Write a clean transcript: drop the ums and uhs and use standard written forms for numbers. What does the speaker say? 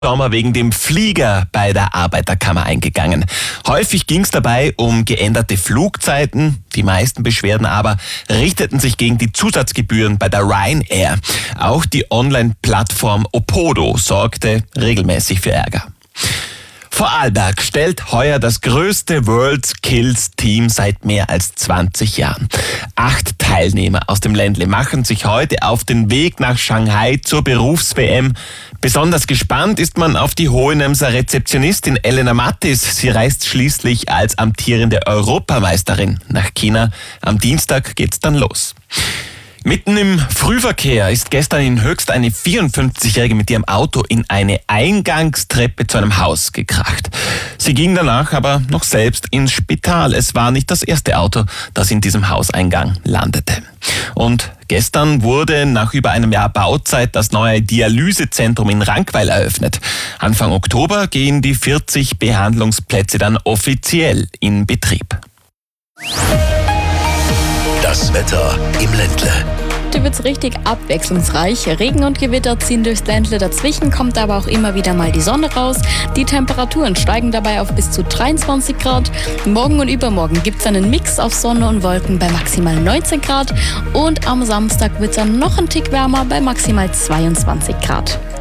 Sommer wegen dem Flieger bei der Arbeiterkammer eingegangen. Häufig ging es dabei um geänderte Flugzeiten. Die meisten Beschwerden aber richteten sich gegen die Zusatzgebühren bei der Ryanair. Auch die Online-Plattform Opodo sorgte regelmäßig für Ärger. Vorarlberg stellt heuer das größte World Skills Team seit mehr als 20 Jahren. 8 Teilnehmer aus dem Ländle machen sich heute auf den Weg nach Shanghai zur Berufs-WM. Besonders gespannt ist man auf die Hohenemser Rezeptionistin Elena Mattis. Sie reist schließlich als amtierende Europameisterin nach China. Am Dienstag geht's dann los. Mitten im Frühverkehr ist gestern in Höchst eine 54-Jährige mit ihrem Auto in eine Eingangstreppe zu einem Haus gekracht. Sie ging danach aber noch selbst ins Spital. Es war nicht das erste Auto, das in diesem Hauseingang landete. Und gestern wurde nach über einem Jahr Bauzeit das neue Dialysezentrum in Rankweil eröffnet. Anfang Oktober gehen die 40 Behandlungsplätze dann offiziell in Betrieb. Das Wetter im Ländle. Heute wird's richtig abwechslungsreich. Regen und Gewitter ziehen durchs Ländle. Dazwischen kommt aber auch immer wieder mal die Sonne raus. Die Temperaturen steigen dabei auf bis zu 23 Grad. Morgen und übermorgen gibt's einen Mix aus Sonne und Wolken bei maximal 19 Grad. Und am Samstag wird's dann noch ein Tick wärmer bei maximal 22 Grad.